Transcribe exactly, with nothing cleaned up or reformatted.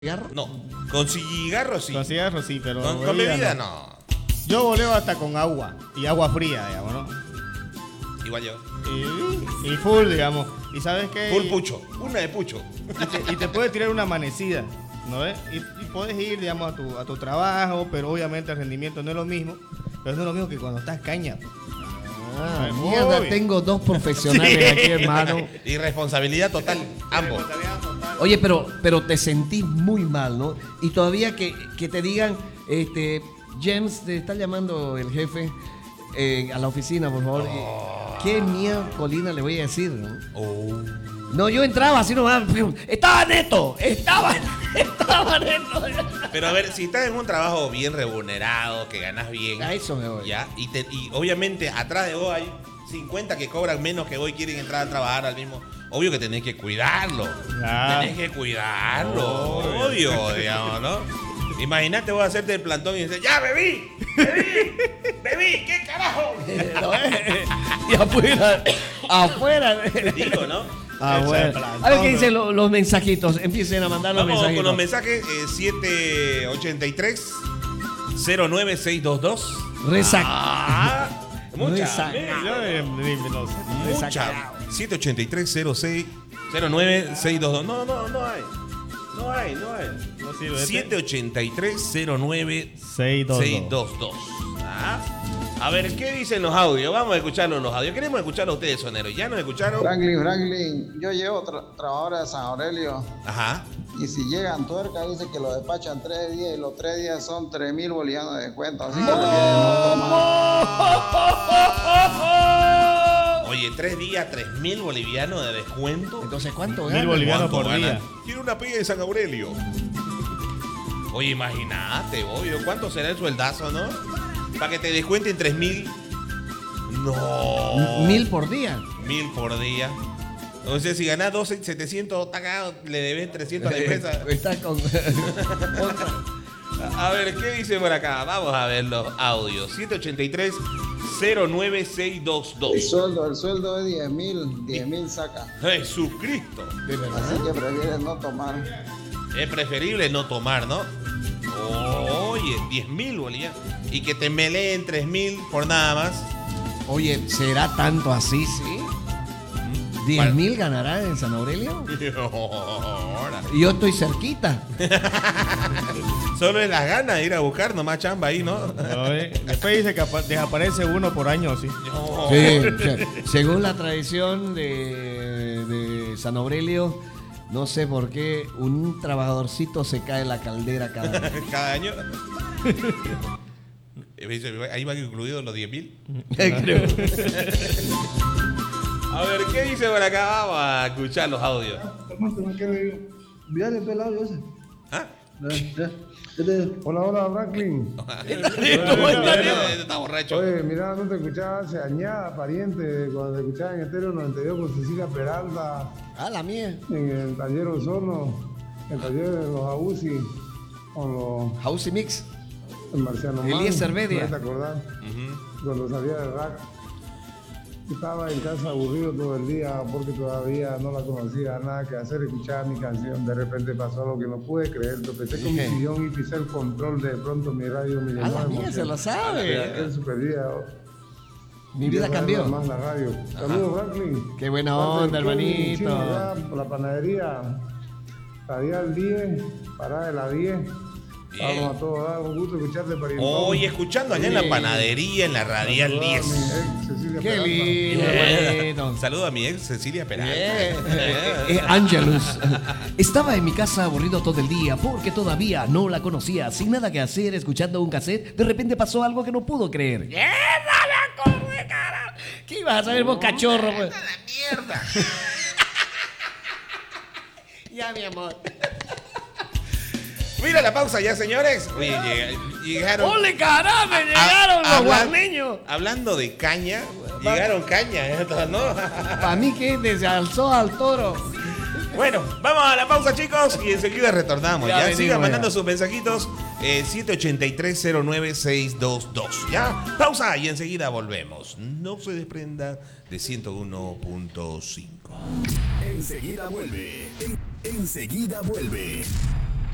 ¿Cigarro? No, con cigarro sí. Con cigarro sí, pero Con, con bebida no. no. Yo voleo hasta con agua y agua fría, digamos, ¿no? Igual yo. Y, y full, digamos. ¿Y sabes qué? Full pucho. Una de pucho. Y te, y te puedes tirar una amanecida, ¿no ves? Y, y puedes ir, digamos, a tu, a tu trabajo, pero obviamente el rendimiento no es lo mismo. Pero no es lo mismo que cuando estás caña. Ah, mierda, obvio. Tengo dos profesionales Sí. aquí, hermano. Irresponsabilidad total, ambos. Oye, pero, pero te sentís muy mal, ¿no? Y todavía que, que te digan, este, James, te está llamando el jefe eh, a la oficina, por favor. Oh. ¿Qué mía colina le voy a decir, no? Oh. No, yo entraba así nomás. Estaba neto, estaba, estaba neto. Pero a ver, si estás en un trabajo bien remunerado, que ganas bien. A eso me voy. Ya, y, te, y obviamente atrás de vos hay cincuenta que cobran menos que vos y quieren entrar a trabajar al mismo. Obvio que tenés que cuidarlo. Ah. Tenés que cuidarlo. Obvio. Obvio, digamos, ¿no? Imagínate vos hacerte el plantón y decir, ¡ya bebí! ¡Bebí! ¡Bebí! ¿Qué carajo? Y afuera, afuera. Digo, ¿no? Ah, bueno. A ver qué dicen lo- los mensajitos. Empiecen a mandar los Vamos mensajitos. con los mensajes eh, siete ochenta y tres cero nueve seis dos dos. Resac- Ah, mucha. Resac- mira, Yo eh, ni- no sé. mucha. Resacado. siete ochenta y tres cero seis cero nueve seis dos dos. No, no, no hay. No hay, no hay. No sirve este. siete ochenta y tres cero nueve seis dos dos. seis dos dos. Ah. A ver, ¿qué dicen los audios? Vamos a escucharlos en los audios. Queremos escucharlos a ustedes, soneros. ¿Ya nos escucharon? Franklin, Franklin, yo llevo tra trabajadores de San Aurelio Ajá. y si llegan tuerca dice que lo despachan tres días y los tres días son tres mil bolivianos de descuento, así que prefieren no tomar. Oye, tres días, tres mil bolivianos de descuento. Entonces, ¿cuánto Mil ganan? bolivianos ¿Cuánto por ganan? día. Quiero una pega de San Aurelio. Oye, imagínate, obvio. ¿Cuánto será el sueldazo, no? Para que te descuenten tres mil. No. Mil por día. Mil por día. Entonces, si ganás doce, setecientos, taca, le deben trescientos a la empresa. Está con. A ver, ¿qué dice por acá? Vamos a ver los audios. siete ochenta y tres cero nueve seis dos dos. El sueldo, el sueldo es diez mil, diez mil saca, Jesucristo. así que prefieren no tomar. Es preferible no tomar, ¿no? Oye, diez mil bolivianos. Y que te meleen tres mil por nada más. Oye, ¿será tanto así, sí? ¿diez mil ganará en San Aurelio? Ahora. Y yo estoy cerquita. Solo es las ganas de ir a buscar nomás chamba ahí, ¿no? No, eh. Después dice que apa- desaparece uno por año, sí. No. Sí, o sea, según la tradición de, de San Aurelio, no sé por qué un trabajadorcito se cae en la caldera cada año. Cada año. Ahí van incluidos los diez mil. Creo. A ver, ¿qué dice por acá? Vamos a escuchar los audios. Mira pelado ese. ¿Ah? Hola, hola, Franklin. ¿Cómo está, Diego? Está borracho. Oye, mira, no te escuchaba hace añada, pariente, cuando te escuchaba en Estéreo noventa y dos con Cecilia Peralta, Ah, la mía. en el taller Ozono, en el taller de los Abusi, con los House Mix. el Marciano Man. Eliezer Bedia. ¿No te acordás? Ujú. Cuando salía del rack. Estaba en casa aburrido todo el día porque todavía no la conocía, nada que hacer, escuchaba mi canción. De repente pasó algo que no pude creer. Tropecé con mi ¿Qué? sillón y pisé el control. De pronto mi radio me llenó A la de mía, emoción. se lo sabe. De aquel super día. Mi vida ya cambió. sabes Más la radio. Saludos, Franklin. Qué buena Parte onda, del Tony, hermanito. chino, allá por la panadería. Radial diez, parada de la diez. Bien. Vamos a todos, dar un gusto escucharte, pariente. Oye, escuchando allá en la panadería, en la Radial diez. Qué lindo, hermanito. Saludo a mi ex Cecilia Peralta. Eh, eh, Angelus. Estaba en mi casa aburrido todo el día porque todavía no la conocía. Sin nada que hacer, escuchando un cassette, de repente pasó algo que no pudo creer. ¡Mierda, la come, cara! ¿Qué ibas a saber vos, cachorro? Pues? ¡Mierda! Ya, mi amor. Mira la pausa ya, señores. Oye, llega- llegaron. ¡Ole, caramba! Llegaron los Hablan- guarneños. Hablando de caña, llegaron caña, ¿eh? ¿No? Para mí que desalzó al toro. Bueno, vamos a la pausa, chicos, y enseguida retornamos. Ya Ya, venimos, sigan ya. mandando sus mensajitos. Eh, siete ochenta y tres cero nueve seis dos dos. Ya, pausa y enseguida volvemos. No se desprenda de ciento uno punto cinco. Enseguida vuelve. En- enseguida vuelve.